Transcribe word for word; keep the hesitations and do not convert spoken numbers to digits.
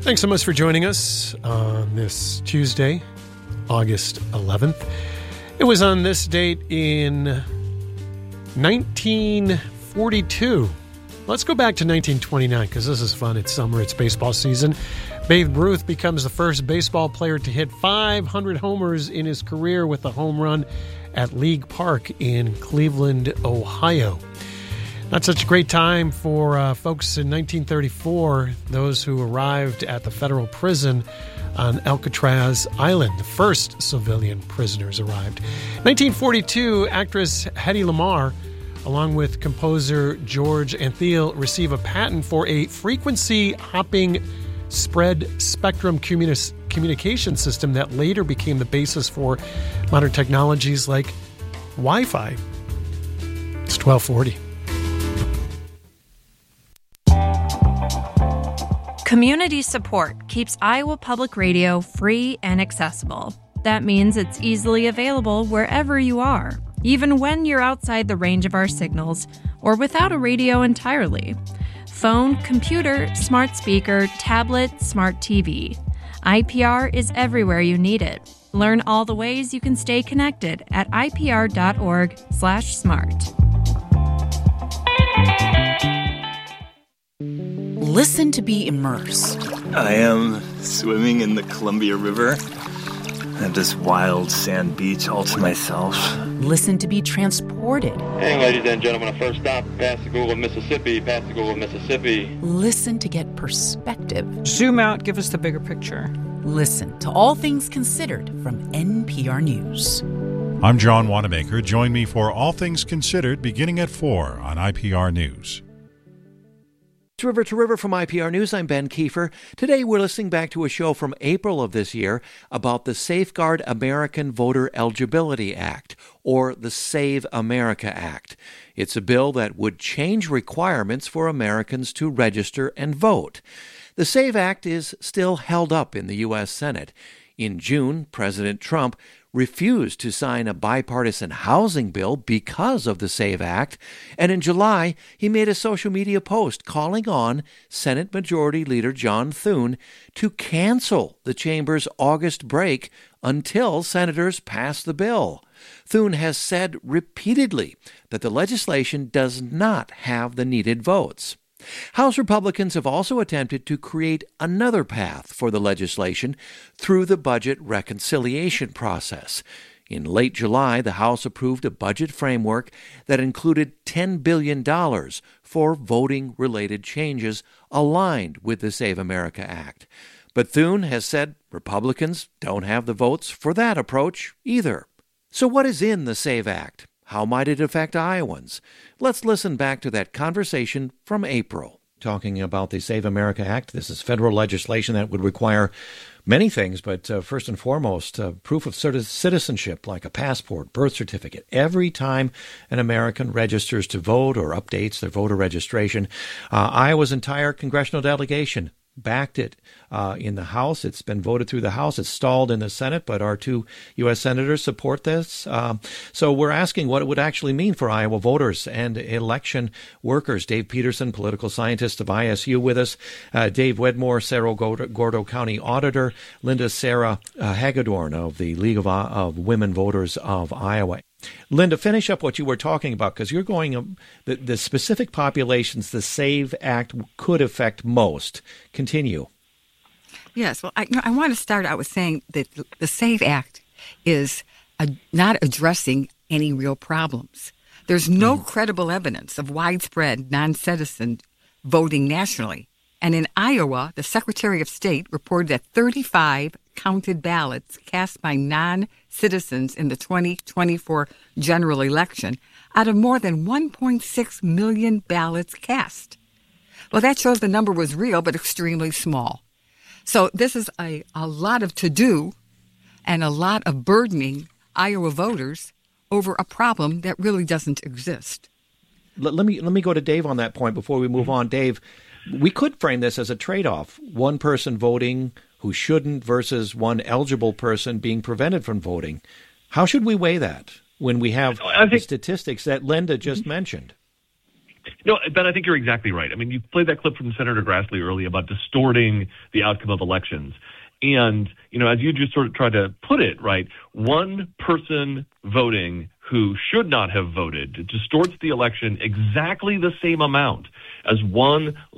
Thanks so much for joining us on this Tuesday, August eleventh. It was on this date in nineteen forty-two. Let's go back to nineteen twenty-nine because this is fun. It's summer. It's baseball season. Babe Ruth becomes the first baseball player to hit five hundred homers in his career with a home run at League Park in Cleveland, Ohio. Not such a great time for uh, folks in nineteen thirty-four, those who arrived at the federal prison on Alcatraz Island. The first civilian prisoners arrived. nineteen forty-two, actress Hedy Lamarr, along with composer George Antheil, receive a patent for a frequency-hopping spread spectrum communi- communication system that later became the basis for modern technologies like Wi-Fi. It's twelve forty. Community support keeps Iowa Public Radio free and accessible. That means it's easily available wherever you are, even when you're outside the range of our signals or without a radio entirely. Phone, computer, smart speaker, tablet, smart T V. I P R is everywhere you need it. Learn all the ways you can stay connected at I P R dot org slash smart. Listen to be immersed. I am swimming in the Columbia River. I have this wild sand beach all to myself. Listen to be transported. Hey, ladies and gentlemen, first stop, Pascagoula, Mississippi, Pascagoula, Mississippi. Listen to get perspective. Zoom out, give us the bigger picture. Listen to All Things Considered from N P R News. I'm John Wanamaker. Join me for All Things Considered beginning at four on I P R News. River to River from I P R News, I'm Ben Kiefer. Today we're listening back to a show from April of this year about the Safeguard American Voter Eligibility Act, or the Save America Act. It's a bill that would change requirements for Americans to register and vote. The SAVE Act is still held up in the U S Senate. In June, President Trump refused to sign a bipartisan housing bill because of the SAVE Act, and in July, he made a social media post calling on Senate Majority Leader John Thune to cancel the chamber's August break until senators pass the bill. Thune has said repeatedly that the legislation does not have the needed votes. House Republicans have also attempted to create another path for the legislation through the budget reconciliation process. In late July, the House approved a budget framework that included ten billion dollars for voting-related changes aligned with the Save America Act. But Thune has said Republicans don't have the votes for that approach either. So what is in the SAVE Act? How might it affect Iowans? Let's listen back to that conversation from April. Talking about the Save America Act, this is federal legislation that would require many things, but uh, first and foremost, uh, proof of citizenship like a passport, birth certificate. Every time an American registers to vote or updates their voter registration, uh, Iowa's entire congressional delegation backed it uh, in the House. It's been voted through the House. It's stalled in the Senate, but our two U S senators support this. Um, so we're asking what it would actually mean for Iowa voters and election workers. Dave Peterson, political scientist of I S U, with us. Uh, Dave Wedmore, Cerro Gordo County Auditor. Linda Sarah uh, Hagedorn of the League of, uh, of Women Voters of Iowa. Linda, finish up what you were talking about, because you're going um, the, the specific populations the SAVE Act could affect most. Continue. Yes, well, I, you know, I want to start out with saying that the SAVE Act is a, not addressing any real problems. There's no mm. credible evidence of widespread non-citizen voting nationally. And in Iowa, the Secretary of State reported that thirty-five counted ballots cast by non-citizens in the twenty twenty-four general election out of more than one point six million ballots cast. Well, that shows the number was real, but extremely small. So this is a, a lot of to-do and a lot of burdening Iowa voters over a problem that really doesn't exist. Let, let me let me go to Dave on that point before we move on. Dave, we could frame this as a trade-off. One person voting who shouldn't versus one eligible person being prevented from voting. How should we weigh that when we have I think, the statistics that Linda just mentioned? No, Ben, I think you're exactly right. I mean, you played that clip from Senator Grassley earlier about distorting the outcome of elections. And, you know, as you just sort of tried to put it, right, one person voting who should not have voted distorts the election exactly the same amount as one